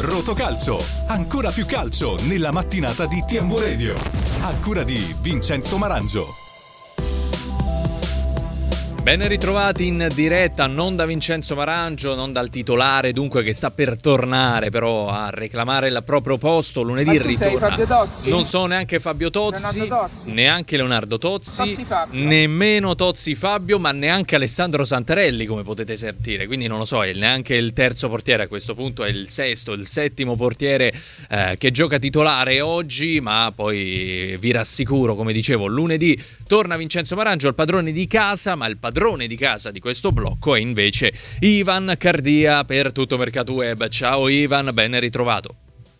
Rotocalcio, ancora più calcio nella mattinata di TMW Radio. A cura di Vincenzo Marangio. Ben ritrovati in diretta, non da Vincenzo Marangio, non dal titolare, dunque, che sta per tornare però a reclamare il proprio posto. Lunedì ritorna. Sei Fabio Tozzi? Non so neanche Fabio Tozzi, neanche Leonardo Tozzi, nemmeno Tozzi Fabio, ma neanche Alessandro Santarelli, come potete sentire. Quindi non lo so, neanche il terzo portiere a questo punto, è il sesto, il settimo portiere che gioca titolare oggi, ma poi vi rassicuro, come dicevo, lunedì torna Vincenzo Marangio, il padrone di casa, ma il padrone di casa di questo blocco è invece Ivan Cardia per Tutto Mercato Web. Ciao Ivan, ben ritrovato.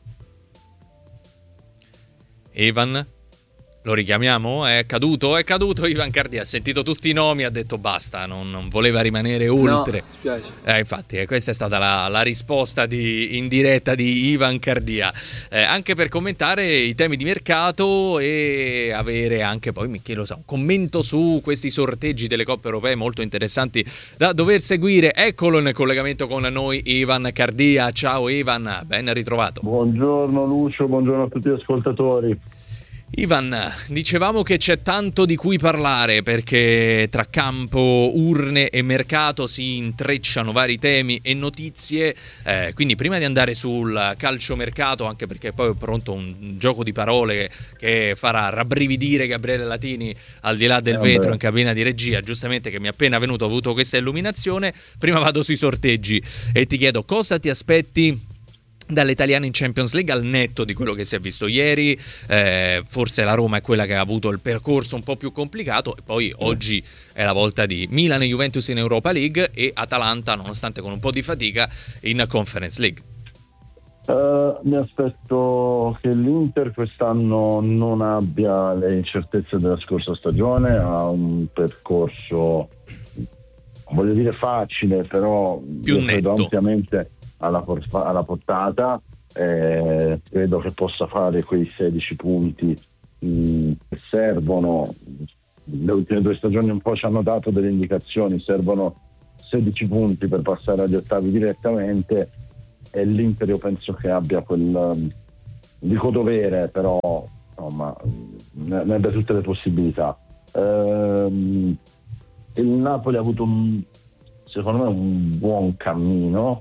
Ivan, lo richiamiamo? È caduto Ivan Cardia, ha sentito tutti i nomi, ha detto basta, non voleva rimanere oltre. No, spiace. Infatti, questa è stata la risposta in diretta di Ivan Cardia, anche per commentare i temi di mercato e avere anche poi, chi lo sa, un commento su questi sorteggi delle coppe europee molto interessanti da dover seguire. Eccolo in collegamento con noi Ivan Cardia. Ciao Ivan, ben ritrovato. Buongiorno Lucio, buongiorno a tutti gli ascoltatori. Ivan, dicevamo che c'è tanto di cui parlare perché tra campo, urne e mercato si intrecciano vari temi e notizie, quindi prima di andare sul calciomercato, anche perché poi è pronto un gioco di parole che farà rabbrividire Gabriele Latini al di là del vetro in cabina di regia, giustamente, che mi è appena venuto, ho avuto questa illuminazione. Prima vado sui sorteggi e ti chiedo cosa ti aspetti dalle italiane in Champions League, al netto di quello che si è visto ieri. Forse la Roma è quella che ha avuto il percorso un po' più complicato, e poi oggi è la volta di Milan e Juventus in Europa League e Atalanta, nonostante con un po' di fatica, in Conference League. Mi aspetto che l'Inter quest'anno non abbia le incertezze della scorsa stagione, ha un percorso, voglio dire facile, però più credo netto, ampiamente alla portata. Credo che possa fare quei 16 punti che servono. Le ultime 2 stagioni un po' ci hanno dato delle indicazioni, servono 16 punti per passare agli ottavi direttamente, e l'Inter io penso che abbia quel, dico dovere, però insomma ne abbia tutte le possibilità. Il Napoli ha avuto secondo me un buon cammino,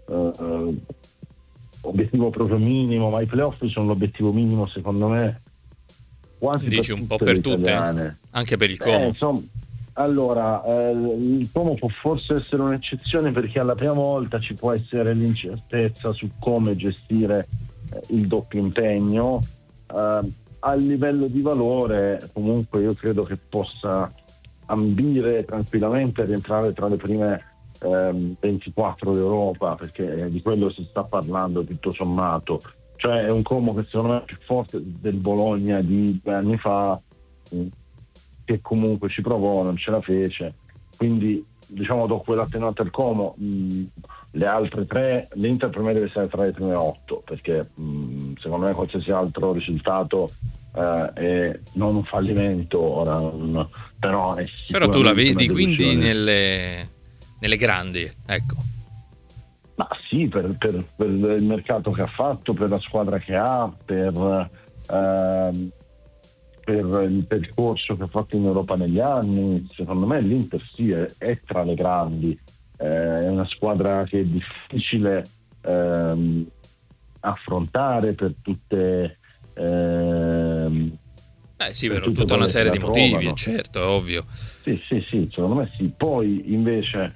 obiettivo proprio minimo, ma i playoff sono l'obiettivo minimo secondo me quasi. Dici un po' per tutte, anche per il Como. Insomma, allora il Como può forse essere un'eccezione perché alla prima volta ci può essere l'incertezza su come gestire il doppio impegno. A livello di valore comunque io credo che possa ambire tranquillamente a rientrare tra le prime 24 d'Europa, perché di quello si sta parlando tutto sommato. Cioè è un Como che secondo me è più forte del Bologna di 2 anni fa, che comunque ci provò, non ce la fece, quindi diciamo do quell'attenuante al Como. Le altre 3, l'Inter per me deve essere tra le prime 8, perché secondo me qualsiasi altro risultato è non un fallimento ora, però tu la vedi quindi nelle grandi, ecco. Ma sì, per il mercato che ha fatto, per la squadra che ha, per il percorso che ha fatto in Europa negli anni, secondo me l'Inter sì, è tra le grandi. È una squadra che è difficile affrontare per tutte sì, per tutta una serie di motivi, trovano. Certo, è ovvio. Sì, secondo me sì. Poi invece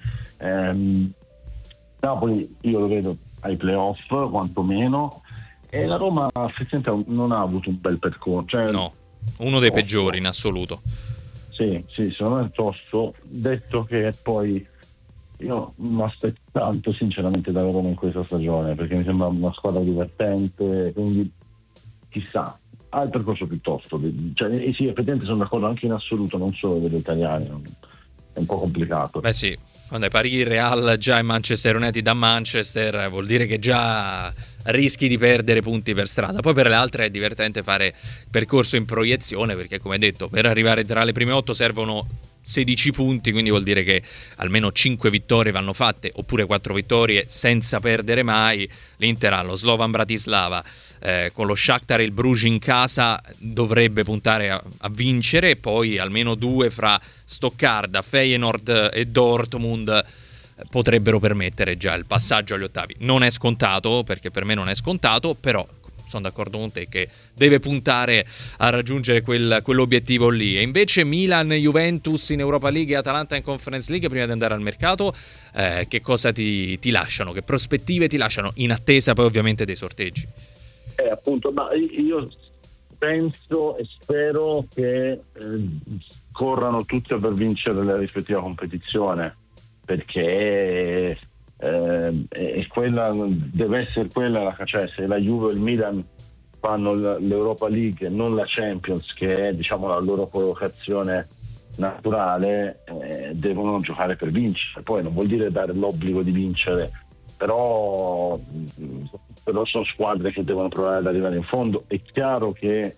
Napoli io lo vedo ai playoff quantomeno, e la Roma effettivamente non ha avuto un bel percorso, cioè, no, uno dei peggiori in assoluto. Sì, secondo me è tosto, detto che poi io non aspetto tanto sinceramente dalla Roma in questa stagione, perché mi sembra una squadra divertente, quindi chissà, ha il percorso piuttosto, cioè, sì, effettivamente sono d'accordo anche in assoluto, non solo degli italiani, è un po' complicato. Beh sì, quando hai pari il Real già in Manchester United da Manchester vuol dire che già rischi di perdere punti per strada. Poi per le altre è divertente fare percorso in proiezione, perché come detto per arrivare tra le prime 8 servono 16 punti, quindi vuol dire che almeno 5 vittorie vanno fatte, oppure 4 vittorie senza perdere mai. L'Inter ha lo Slovan Bratislava, con lo Shakhtar e il Bruges in casa dovrebbe puntare a vincere, poi almeno 2 fra Stoccarda, Feyenoord e Dortmund potrebbero permettere già il passaggio agli ottavi. Non è scontato, perché per me non è scontato, però sono d'accordo con te che deve puntare a raggiungere quell'obiettivo lì. E invece Milan, Juventus in Europa League e Atalanta in Conference League, prima di andare al mercato, che cosa ti lasciano? Che prospettive ti lasciano, in attesa poi ovviamente dei sorteggi? Appunto, ma io penso e spero che corrano tutti per vincere la rispettiva competizione, perché è quella, deve essere quella, cioè se la Juve e il Milan fanno l'Europa League e non la Champions, che è diciamo la loro collocazione naturale, devono giocare per vincere. Poi non vuol dire dare l'obbligo di vincere, però sono squadre che devono provare ad arrivare in fondo. È chiaro che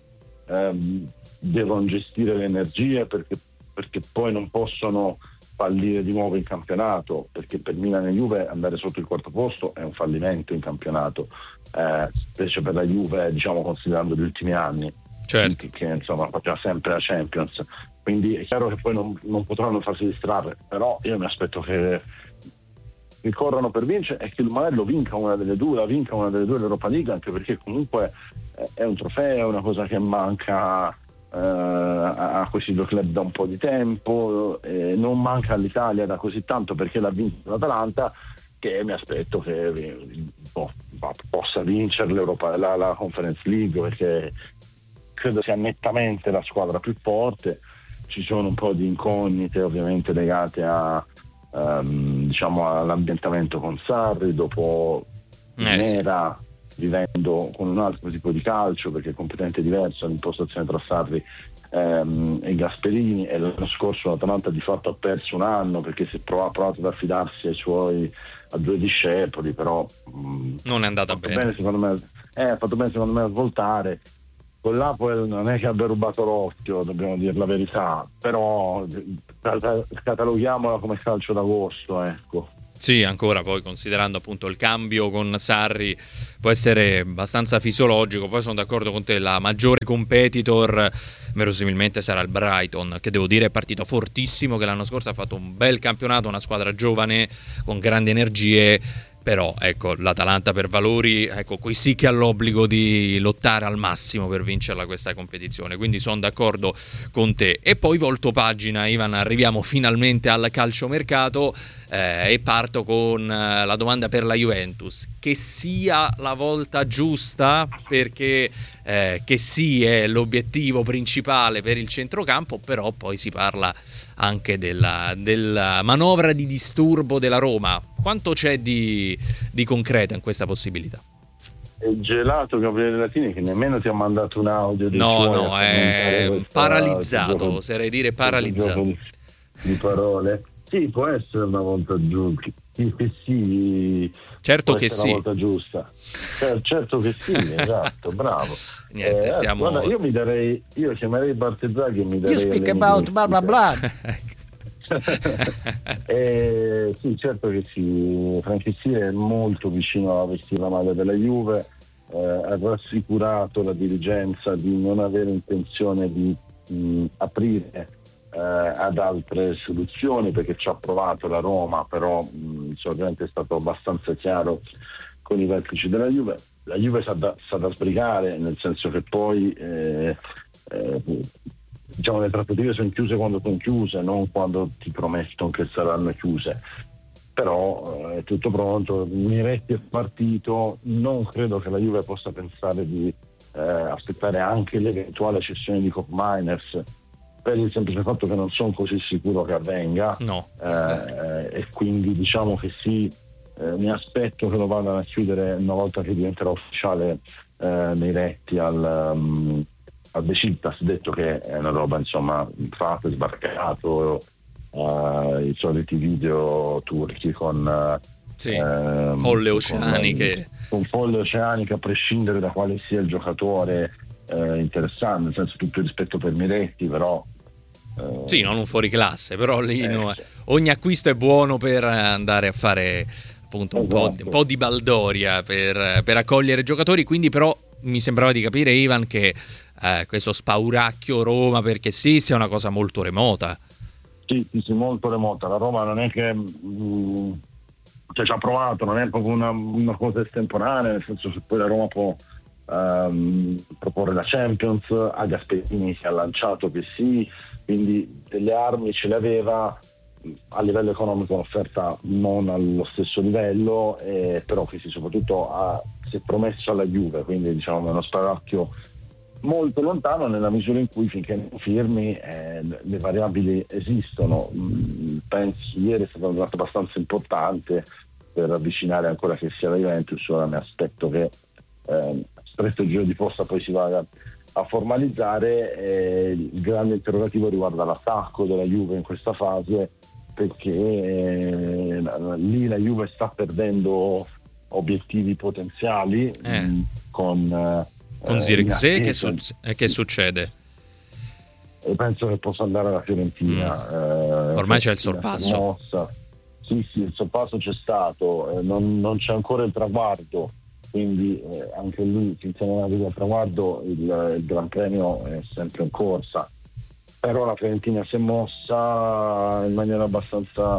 devono gestire le energie, perché poi non possono fallire di nuovo in campionato, perché per Milan e Juve andare sotto il quarto posto è un fallimento in campionato, specie per la Juve, diciamo, considerando gli ultimi anni, certo, che insomma faceva sempre la Champions. Quindi è chiaro che poi non potranno farsi distrarre, però io mi aspetto che corrano per vincere e che magari la vinca una delle due l'Europa League, anche perché comunque è un trofeo, è una cosa che manca a questi due club da un po' di tempo, non manca all'Italia da così tanto, perché l'ha vinto l'Atalanta, che mi aspetto che possa vincere la Conference League, perché credo sia nettamente la squadra più forte. Ci sono un po' di incognite ovviamente legate diciamo all'ambientamento con Sarri dopo Nera, vivendo con un altro tipo di calcio, perché è completamente diverso l'impostazione tra Sarri e Gasperini, e l'anno scorso l'Atalanta di fatto ha perso un anno perché si è provato ad affidarsi a due discepoli, però non è andata bene. Ha fatto bene secondo me a svoltare. Con l'Apoel non è che abbia rubato l'occhio, dobbiamo dire la verità, però cataloghiamola come calcio d'agosto, ecco. Sì, ancora poi considerando appunto il cambio con Sarri può essere abbastanza fisiologico. Poi sono d'accordo con te, la maggiore competitor verosimilmente sarà il Brighton, che devo dire è partito fortissimo, che l'anno scorso ha fatto un bel campionato, una squadra giovane con grandi energie. Però ecco, l'Atalanta per valori, ecco, qui sì che ha l'obbligo di lottare al massimo per vincerla questa competizione, quindi sono d'accordo con te. E poi volto pagina, Ivan, arriviamo finalmente al calciomercato, e parto con la domanda per la Juventus: che sia la volta giusta, perché che sì è l'obiettivo principale per il centrocampo, però poi si parla anche della manovra di disturbo della Roma. Quanto c'è di concreto in questa possibilità? È gelato Gabriele Latini, che nemmeno ti ha mandato un audio. No, è paralizzato, oserei dire paralizzato. Di parole. Sì, può essere una volta giusta. Sì, certo che sì. Una volta giusta. Certo che sì, esatto, bravo. Niente, guarda, io chiamerei Bartezzaghi e mi darei... You speak about blah blah blah. Sì, certo che sì. Franchi è molto vicino a vestire la maglia della Juve, ha rassicurato la dirigenza di non avere intenzione di aprire ad altre soluzioni, perché ci ha provato la Roma, però ovviamente è stato abbastanza chiaro con i vertici della Juve. La Juve sa da sbrigare, nel senso che poi diciamo le trattative sono chiuse quando sono chiuse, non quando ti promettono che saranno chiuse. Però è tutto pronto, Miretti è partito, non credo che la Juve possa pensare di aspettare anche l'eventuale cessione di Koopmeiners, per il semplice fatto che non sono così sicuro che avvenga. No. E quindi diciamo che sì, mi aspetto che lo vadano a chiudere una volta che diventerà ufficiale Miretti al Besiktas, detto che è una roba insomma fatta, sbarcato, i soliti video turchi con folle oceaniche, con folle oceaniche, a prescindere da quale sia il giocatore interessante, nel senso, tutto il rispetto per Miretti, però Sì, non un fuoriclasse, però lì Certo. ogni acquisto è buono per andare a fare appunto Esatto. un po' di baldoria per accogliere giocatori, quindi però mi sembrava di capire, Ivan, che questo spauracchio Roma perché sì, sia una cosa molto remota. Sì, sì, sì, molto remota. La Roma non è che cioè, ci ha provato, non è proprio una cosa estemporanea, nel senso che poi la Roma può proporre la Champions, a Gasperini si è lanciato che sì, quindi delle armi ce le aveva, a livello economico un'offerta non allo stesso livello, però che sì, soprattutto si è promesso alla Juve, quindi diciamo è uno spauracchio molto lontano nella misura in cui finché non firmi le variabili esistono. Penso ieri è stata una giornata abbastanza importante per avvicinare ancora che sia la Juventus. Ora mi aspetto che stretto il giro di posta poi si vada a formalizzare. Il grande interrogativo riguarda l'attacco della Juve in questa fase, perché lì la Juve sta perdendo obiettivi potenziali con Zirkzee che succede? E penso che possa andare alla Fiorentina. Ormai c'è il sorpasso. Sì, il sorpasso c'è stato, non c'è ancora il traguardo, quindi anche lì finché non arriva il traguardo il Gran Premio è sempre in corsa. Però la Fiorentina si è mossa in maniera abbastanza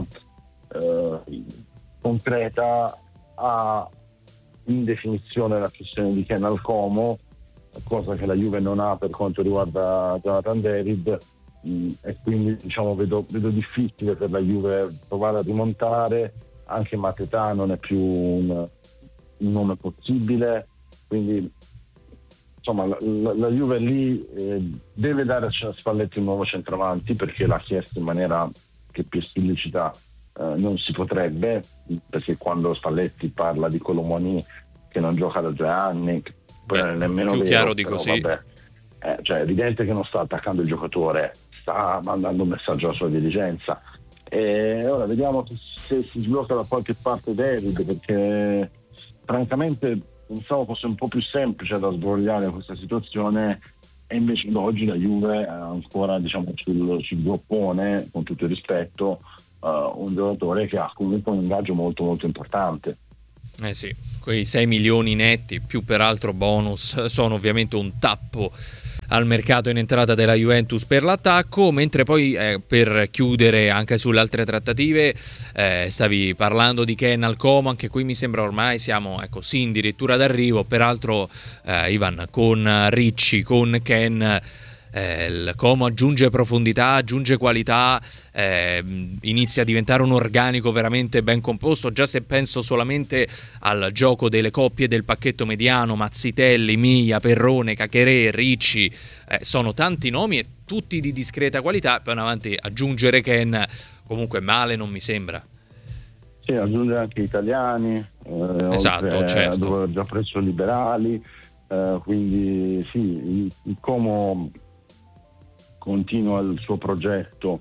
concreta, ha in definizione la questione di Ken Alcomo, cosa che la Juve non ha per quanto riguarda Jonathan David, e quindi diciamo vedo difficile per la Juve provare a rimontare. Anche Mateta non è più un nome possibile, quindi insomma la Juve lì deve dare a Spalletti un nuovo centravanti, perché l'ha chiesto in maniera che più esplicita non si potrebbe, perché quando Spalletti parla di Colomoni che non gioca da 2 anni, poi non è nemmeno più vero, chiaro di però, così. vabbè, cioè è evidente che non sta attaccando il giocatore, sta mandando un messaggio alla sua dirigenza. E ora vediamo se si sblocca da qualche parte David, perché francamente pensavo fosse un po' più semplice da sbrogliare questa situazione, e invece oggi la Juve ha ancora diciamo sul groppone, con tutto il rispetto, un giocatore che ha comunque un ingaggio molto molto importante. Sì, quei 6 milioni netti più peraltro bonus sono ovviamente un tappo al mercato in entrata della Juventus per l'attacco, mentre poi per chiudere anche sulle altre trattative stavi parlando di Ken Alcomo, anche qui mi sembra ormai siamo sì addirittura d'arrivo, peraltro Ivan con Ricci, con Ken il Como aggiunge profondità, aggiunge qualità, inizia a diventare un organico veramente ben composto. Già se penso solamente al gioco delle coppie del pacchetto mediano, Mazzitelli, Miglia, Perrone, Cacheré, Ricci, sono tanti nomi e tutti di discreta qualità. Poi in avanti aggiungere Ken comunque male non mi sembra. Sì, aggiungere anche italiani, esatto, certo. Dove ho già preso liberali, quindi sì, il Como continua il suo progetto.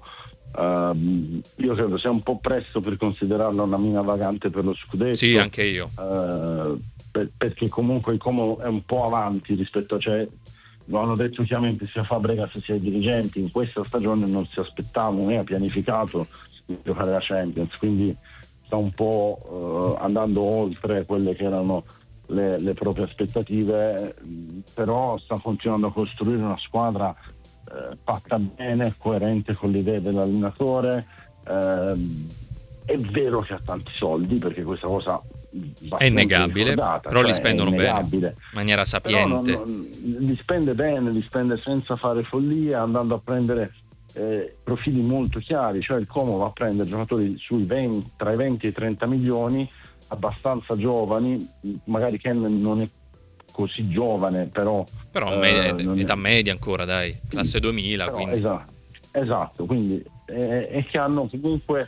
Io credo sia un po' presto per considerarla una mina vagante per lo scudetto. Sì, anche io. Perché comunque il Como è un po' avanti rispetto a, cioè, lo hanno detto chiaramente sia Fabregas sia i dirigenti, in questa stagione non si aspettavano né ha pianificato di giocare la Champions, quindi sta un po' andando oltre quelle che erano le proprie aspettative, però sta continuando a costruire una squadra fatta bene, coerente con le idee dell'allenatore. È vero che ha tanti soldi, perché questa cosa è innegabile, però li spendono bene, in maniera sapiente. Però li spende bene, li spende senza fare follia, andando a prendere profili molto chiari, cioè il Como va a prendere giocatori tra i 20 e i 30 milioni, abbastanza giovani, magari Ken non è così giovane, però età media ancora, dai, classe 2000, però, quindi. esatto, quindi e che hanno comunque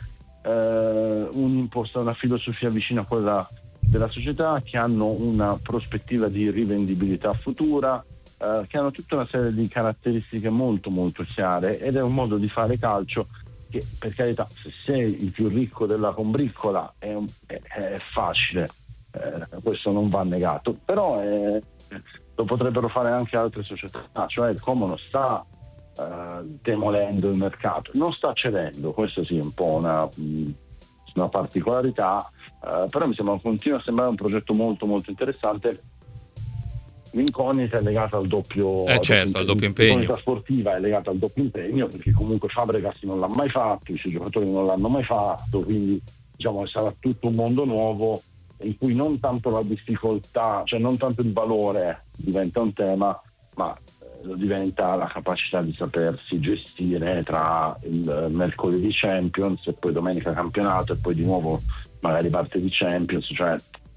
una filosofia vicina a quella della società, che hanno una prospettiva di rivendibilità futura, che hanno tutta una serie di caratteristiche molto molto chiare, ed è un modo di fare calcio che, per carità, se sei il più ricco della combriccola è facile, questo non va negato, però lo potrebbero fare anche altre società, cioè il Como non sta demolendo il mercato. Non sta cedendo, questo sì è un po' una particolarità, però mi sembra, continua a sembrare un progetto molto molto interessante. L'incognita è legata al doppio, al doppio impegno. L'incognita sportiva è legata al doppio impegno, perché comunque Fabregas non l'ha mai fatto, i suoi giocatori non l'hanno mai fatto, quindi diciamo sarà tutto un mondo nuovo in cui non tanto la difficoltà, cioè non tanto il valore diventa un tema, ma lo diventa la capacità di sapersi gestire tra il mercoledì Champions e poi domenica campionato e poi di nuovo magari parte di Champions, cioè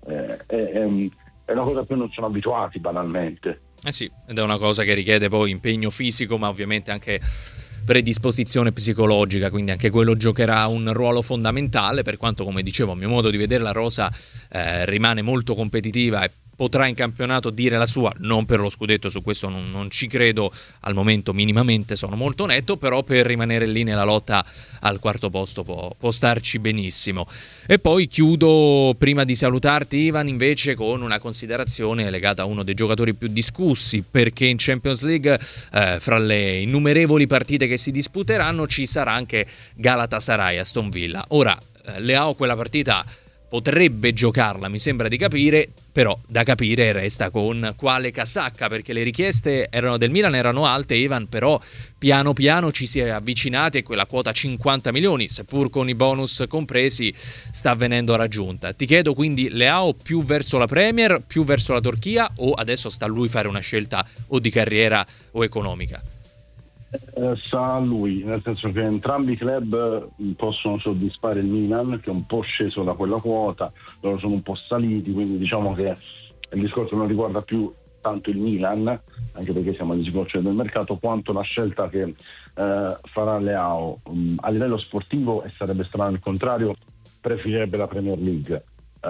è una cosa a cui non sono abituati banalmente. Sì, ed è una cosa che richiede poi impegno fisico, ma ovviamente anche predisposizione psicologica, quindi anche quello giocherà un ruolo fondamentale, per quanto, come dicevo, a mio modo di vedere la rosa rimane molto competitiva e potrà in campionato dire la sua, non per lo scudetto, su questo non ci credo al momento minimamente, sono molto netto, però per rimanere lì nella lotta al quarto posto può starci benissimo. E poi chiudo, prima di salutarti Ivan, invece con una considerazione legata a uno dei giocatori più discussi, perché in Champions League fra le innumerevoli partite che si disputeranno ci sarà anche Galatasaray-Aston Villa. Ora Leao quella partita potrebbe giocarla, mi sembra di capire, però da capire resta con quale casacca, perché le richieste del Milan erano alte, Ivan, però piano piano ci si è avvicinati e quella quota 50 milioni, seppur con i bonus compresi, sta venendo raggiunta. Ti chiedo quindi, Leao più verso la Premier, più verso la Turchia, o adesso sta a lui fare una scelta o di carriera o economica? Sa lui, nel senso che entrambi i club possono soddisfare il Milan, che è un po' sceso da quella quota, loro sono un po' saliti, quindi diciamo che il discorso non riguarda più tanto il Milan, anche perché siamo agli sgoccioli del mercato, quanto la scelta che farà Leao. A livello sportivo, e sarebbe strano il contrario, preferirebbe la Premier League.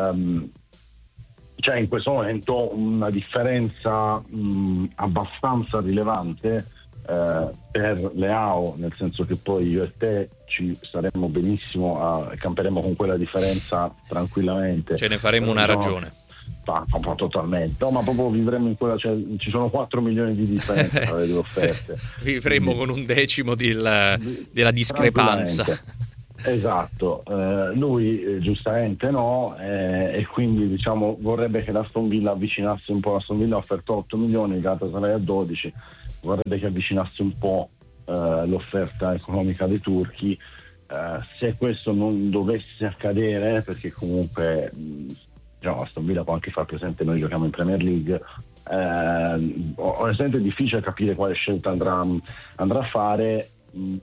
C'è in questo momento una differenza abbastanza rilevante per Leao, nel senso che poi io e te ci staremmo benissimo, camperemo con quella differenza tranquillamente, ce ne faremo una ragione. Totalmente, no, ma proprio vivremo in quella, cioè, ci sono 4 milioni di differenze tra le due offerte. Vivremo con un decimo della discrepanza. Esatto, lui giustamente no, e quindi diciamo vorrebbe che l'Aston Villa avvicinasse un po'. L'Aston Villa ha offerto 8 milioni, il Galatasaray a 12, vorrebbe che avvicinasse un po' l'offerta economica dei turchi. Se questo non dovesse accadere, perché comunque Aston Villa può anche far presente noi giochiamo in Premier League, onestamente è difficile capire quale scelta andrà a fare,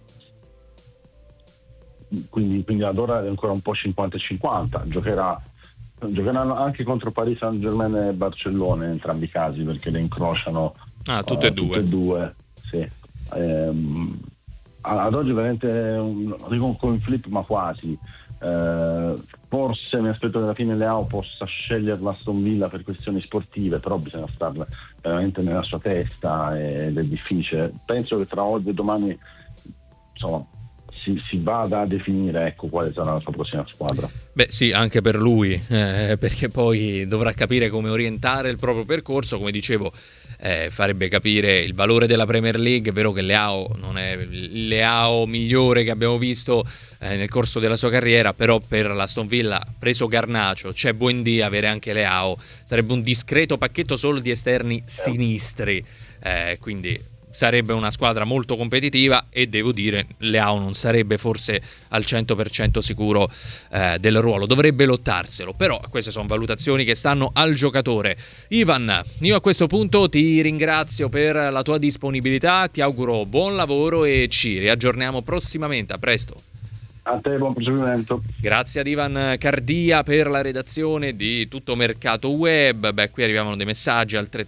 quindi ad ora è ancora un po' 50-50. Giocheranno anche contro Paris Saint-Germain e Barcellona in entrambi i casi, perché le incrociano tutte e due. Sì. Ad oggi veramente dico un coin flip, ma quasi. Forse mi aspetto che alla fine Leao possa scegliere l'Aston Villa per questioni sportive, però bisogna starla veramente nella sua testa ed è difficile. Penso che tra oggi e domani insomma si vada a definire quale sarà la sua prossima squadra. Beh sì, anche per lui, perché poi dovrà capire come orientare il proprio percorso. Come dicevo, farebbe capire il valore della Premier League. È vero che Leao non è il Leao migliore che abbiamo visto nel corso della sua carriera, però per l'Aston Villa, preso Garnacho, c'è Buendia, avere anche Leao sarebbe un discreto pacchetto solo di esterni sinistri, quindi sarebbe una squadra molto competitiva, e devo dire Leao non sarebbe forse al 100% sicuro del ruolo, dovrebbe lottarselo, però queste sono valutazioni che stanno al giocatore. Ivan, io a questo punto ti ringrazio per la tua disponibilità, ti auguro buon lavoro e ci riaggiorniamo prossimamente. A presto. A te, buon proseguimento. Grazie ad Ivan Cardia per la redazione di Tutto Mercato Web. Qui arrivavano dei messaggi al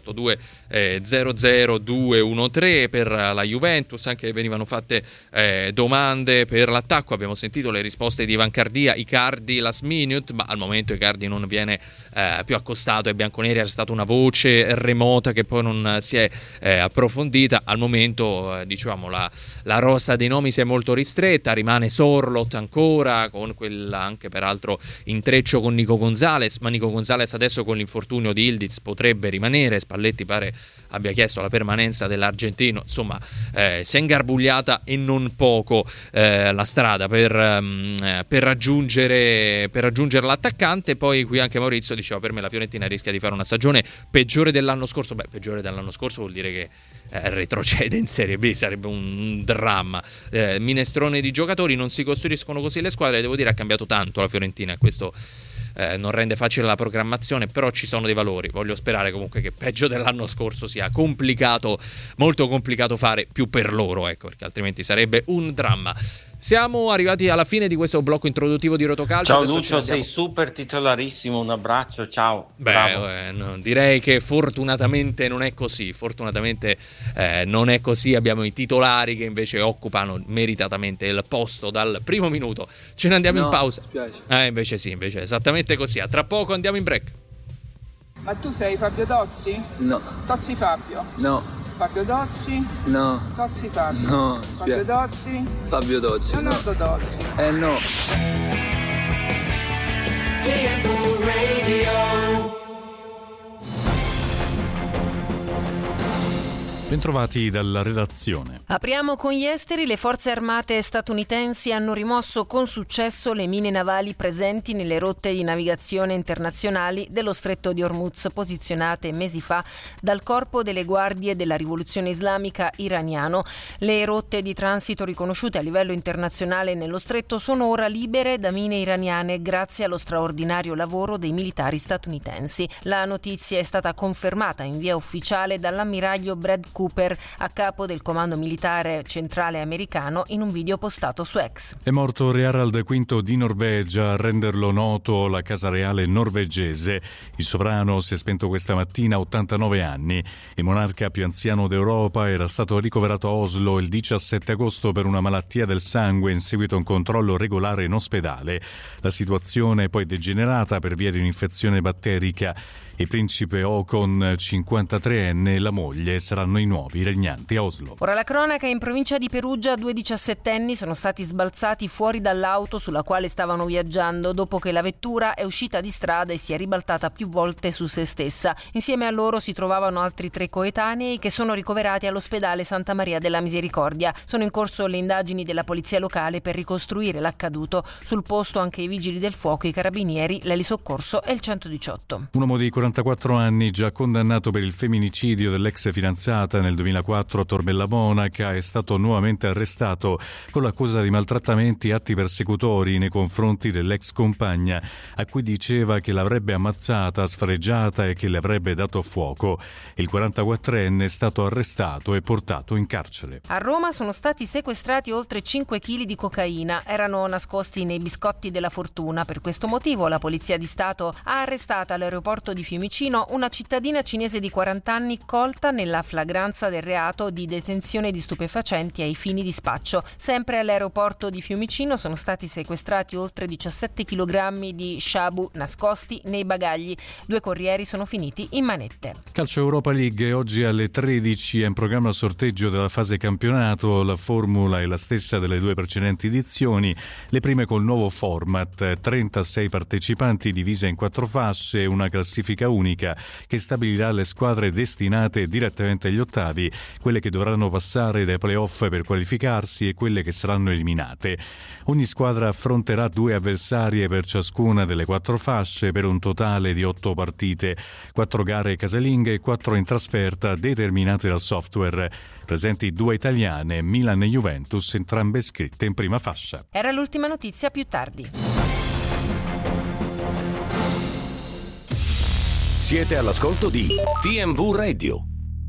331-82 per la Juventus, anche venivano fatte domande per l'attacco. Abbiamo sentito le risposte di Ivan Cardia. Icardi last minute, ma al momento Icardi non viene più accostato ai bianconeri, era stata una voce remota che poi non si è approfondita. Al momento diciamo la rosa dei nomi si è molto ristretta, rimane solo Orlot ancora, con quella anche peraltro intreccio con Nico Gonzalez, ma Nico Gonzalez adesso con l'infortunio di Ildiz potrebbe rimanere, Spalletti pare abbia chiesto la permanenza dell'argentino, insomma si è ingarbugliata e non poco la strada per raggiungere l'attaccante. Poi qui anche Maurizio diceva: per me la Fiorentina rischia di fare una stagione peggiore dell'anno scorso. Peggiore dell'anno scorso vuol dire che retrocede in Serie B, sarebbe un dramma. Minestrone di giocatori, non si costruiscono così le squadre, devo dire ha cambiato tanto la Fiorentina e questo non rende facile la programmazione, però ci sono dei valori. Voglio sperare comunque che peggio dell'anno scorso sia complicato, molto complicato fare più per loro, ecco, perché altrimenti sarebbe un dramma. Siamo arrivati alla fine di questo blocco introduttivo di Rotocalcio. Ciao Lucio, sei super titolarissimo, un abbraccio, ciao. No, direi che fortunatamente non è così, non è così, abbiamo i titolari che invece occupano meritatamente il posto dal primo minuto. Ce ne andiamo in pausa. Invece è esattamente così, a tra poco andiamo in break. Ma tu sei Fabio Tozzi? No. Tozzi Fabio? No. Fabio Tozzi? No. Tozzi Fabio? No. Fabio Tozzi? Fabio Tozzi. Leonardo Tozzi? No. TMV Radio. Bentrovati dalla redazione. Apriamo con gli esteri. Le forze armate statunitensi hanno rimosso con successo le mine navali presenti nelle rotte di navigazione internazionali dello Stretto di Hormuz, posizionate mesi fa dal Corpo delle Guardie della Rivoluzione Islamica iraniano. Le rotte di transito riconosciute a livello internazionale nello Stretto sono ora libere da mine iraniane grazie allo straordinario lavoro dei militari statunitensi. La notizia è stata confermata in via ufficiale dall'ammiraglio Brad Cooper, a capo del comando militare centrale americano, in un video postato su X. È morto Re Harald V di Norvegia, a renderlo noto la casa reale norvegese. Il sovrano si è spento questa mattina a 89 anni. Il monarca più anziano d'Europa era stato ricoverato a Oslo il 17 agosto per una malattia del sangue in seguito a un controllo regolare in ospedale. La situazione è poi degenerata per via di un'infezione batterica. Il principe Håkon, 53enne, e la moglie saranno i nuovi regnanti a Oslo. Ora la cronaca: in provincia di Perugia 2 diciassettenni sono stati sbalzati fuori dall'auto sulla quale stavano viaggiando dopo che la vettura è uscita di strada e si è ribaltata più volte su se stessa. Insieme a loro si trovavano altri 3 coetanei che sono ricoverati all'ospedale Santa Maria della Misericordia. Sono in corso le indagini della polizia locale per ricostruire l'accaduto. Sul posto anche i vigili del fuoco, i carabinieri, l'elisoccorso e il 118. Un uomo di 44 anni, già condannato per il femminicidio dell'ex fidanzata nel 2004 a Torbella Monaca, è stato nuovamente arrestato con l'accusa di maltrattamenti e atti persecutori nei confronti dell'ex compagna, a cui diceva che l'avrebbe ammazzata, sfregiata e che le avrebbe dato fuoco. Il 44enne è stato arrestato e portato in carcere. A Roma sono stati sequestrati oltre 5 kg di cocaina. Erano nascosti nei biscotti della fortuna. Per questo motivo la Polizia di Stato ha arrestato all'aeroporto di Fiumicino una cittadina cinese di 40 anni colta nella flagranza del reato di detenzione di stupefacenti ai fini di spaccio. Sempre all'aeroporto di Fiumicino sono stati sequestrati oltre 17 kg di shabu nascosti nei bagagli. 2 corrieri sono finiti in manette. Calcio Europa League, oggi alle 13 è in programma il sorteggio della fase campionato. La formula è la stessa delle 2 precedenti edizioni, le prime col nuovo format: 36 partecipanti divise in 4 fasce, una classifica unica che stabilirà le squadre destinate direttamente agli ottavi, quelle che dovranno passare dai playoff per qualificarsi e quelle che saranno eliminate. Ogni squadra affronterà 2 avversarie per ciascuna delle 4 fasce per un totale di 8 partite, 4 gare casalinghe e 4 in trasferta determinate dal software. Presenti 2 italiane, Milan e Juventus, entrambe scritte in prima fascia. Era l'ultima notizia, più tardi. Siete all'ascolto di TMV Radio.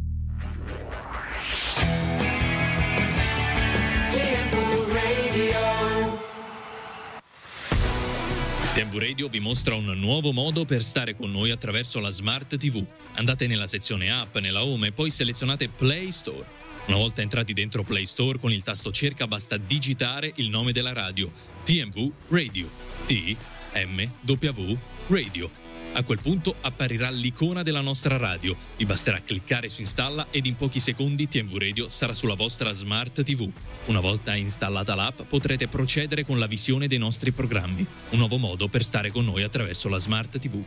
TMV Radio vi mostra un nuovo modo per stare con noi attraverso la Smart TV. Andate nella sezione app, nella home e poi selezionate Play Store. Una volta entrati dentro Play Store, con il tasto cerca basta digitare il nome della radio: TMV Radio. TMW Radio. A quel punto apparirà l'icona della nostra radio. Vi basterà cliccare su installa ed in pochi secondi TMV Radio sarà sulla vostra Smart TV. Una volta installata l'app potrete procedere con la visione dei nostri programmi. Un nuovo modo per stare con noi attraverso la Smart TV.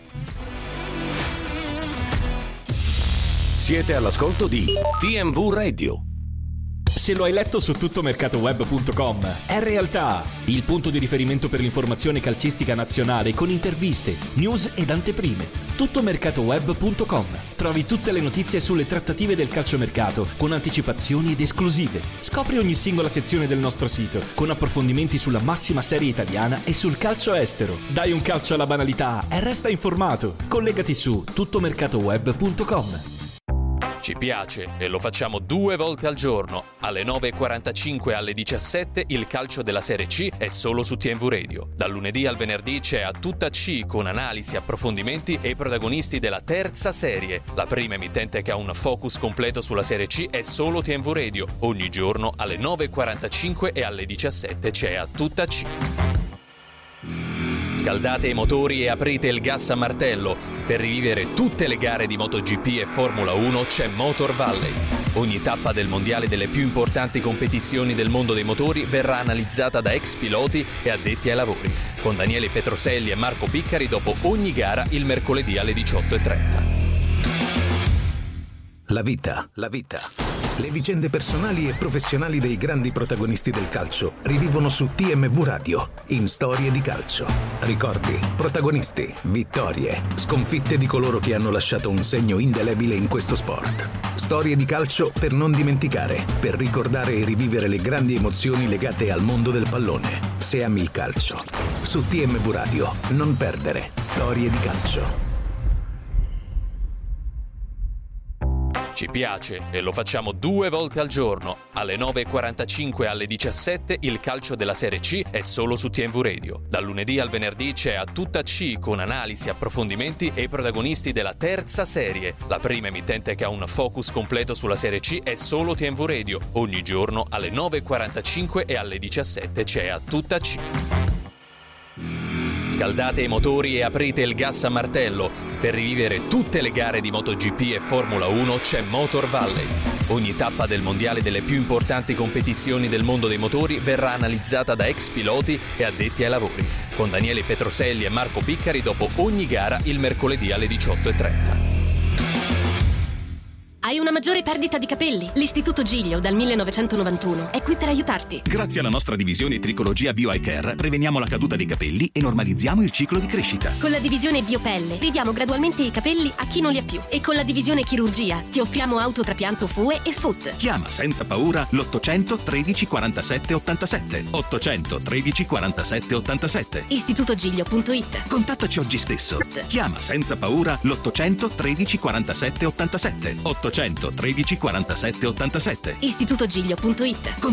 Siete all'ascolto di TMV Radio. Se lo hai letto su tuttomercatoweb.com, è realtà, il punto di riferimento per l'informazione calcistica nazionale con interviste, news ed anteprime. Tuttomercatoweb.com. Trovi tutte le notizie sulle trattative del calciomercato con anticipazioni ed esclusive. Scopri ogni singola sezione del nostro sito con approfondimenti sulla massima serie italiana e sul calcio estero. Dai un calcio alla banalità e resta informato. Collegati su tuttomercatoweb.com. Ci piace e lo facciamo 2 volte al giorno. Alle 9.45 e alle 17 il calcio della Serie C è solo su TMV Radio. Dal lunedì al venerdì c'è A Tutta C con analisi, approfondimenti e i protagonisti della terza serie. La prima emittente che ha un focus completo sulla Serie C è solo TMV Radio. Ogni giorno alle 9.45 e alle 17 c'è A Tutta C. Scaldate i motori e aprite il gas a martello. Per rivivere tutte le gare di MotoGP e Formula 1 c'è Motor Valley. Ogni tappa del mondiale delle più importanti competizioni del mondo dei motori verrà analizzata da ex piloti e addetti ai lavori, con Daniele Petroselli e Marco Piccari dopo ogni gara il mercoledì alle 18.30. La vita. Le vicende personali e professionali dei grandi protagonisti del calcio rivivono su TMV Radio, in Storie di Calcio. Ricordi, protagonisti, vittorie, sconfitte di coloro che hanno lasciato un segno indelebile in questo sport. Storie di calcio per non dimenticare, per ricordare e rivivere le grandi emozioni legate al mondo del pallone. Se ami il calcio. Su TMV Radio, non perdere Storie di Calcio. Ci piace e lo facciamo 2 volte al giorno. Alle 9.45 e alle 17 il calcio della Serie C è solo su TMV Radio. Dal lunedì al venerdì c'è A Tutta C con analisi, approfondimenti e i protagonisti della terza serie. La prima emittente che ha un focus completo sulla Serie C è solo TMV Radio. Ogni giorno alle 9.45 e alle 17 c'è A Tutta C. Scaldate i motori e aprite il gas a martello. Per rivivere tutte le gare di MotoGP e Formula 1 c'è Motor Valley. Ogni tappa del mondiale delle più importanti competizioni del mondo dei motori verrà analizzata da ex piloti e addetti ai lavori, con Daniele Petroselli e Marco Piccari dopo ogni gara il mercoledì alle 18.30. Hai una maggiore perdita di capelli? L'Istituto Giglio dal 1991 è qui per aiutarti. Grazie alla nostra divisione Tricologia Bio Eye Care preveniamo la caduta dei capelli e normalizziamo il ciclo di crescita. Con la divisione Biopelle ridiamo gradualmente i capelli a chi non li ha più. E con la divisione Chirurgia ti offriamo autotrapianto FUE e FUT. Chiama senza paura l'800 13 47 87. 800 13 47 87. istitutogiglio.it. Contattaci oggi stesso. Chiama senza paura l'800 13 47 87. 813 47 87. istitutogiglio.it.